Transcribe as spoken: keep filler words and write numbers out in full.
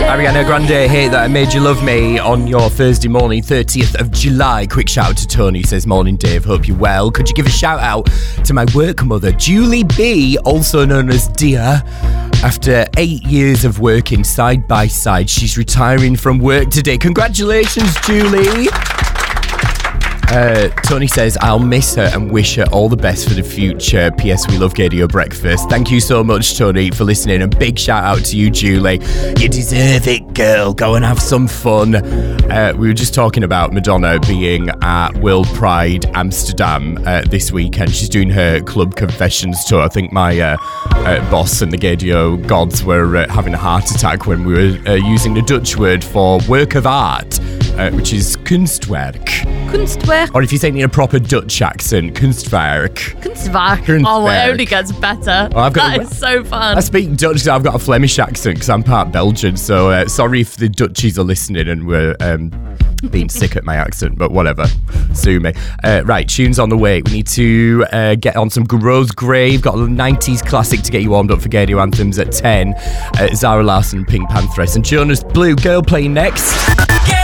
Ariana Grande, Hey That I Made You Love Me on your Thursday morning, thirtieth of July. Quick shout out to Tony, says, morning Dave, hope you're well. Could you give a shout out to my work mother, Julie B, also known as Dia? After eight years of working side by side, she's retiring from work today. Congratulations, Julie. Uh, Tony says, I'll miss her and wish her all the best for the future. P S. We love Gadio Breakfast. Thank you so much, Tony, for listening. And big shout out to you, Julie. You deserve it, girl. Go and have some fun. Uh, we were just talking about Madonna being at World Pride Amsterdam uh, this weekend. She's doing her Club Confessions tour. I think my uh, uh, boss and the Gadio gods were uh, having a heart attack when we were uh, using the Dutch word for work of art, uh, which is kunstwerk. Kunstwerk. Or if you're saying in a proper Dutch accent, kunstwerk. Kunstwerk. Kunstwerk. Oh, it only gets better. Oh, I've got that a, is so fun. I speak Dutch because I've got a Flemish accent because I'm part Belgian. So uh, sorry if the Dutchies are listening and we're um, being sick at my accent, but whatever. Sue me. Uh, right, tunes on the way. We need to uh, get on some Rose Grave. Got a nineties classic to get you warmed up for Gadio Anthems at ten. Uh, Zara Larsson, Pink Pantheress, and Jonas Blue. Girl playing next.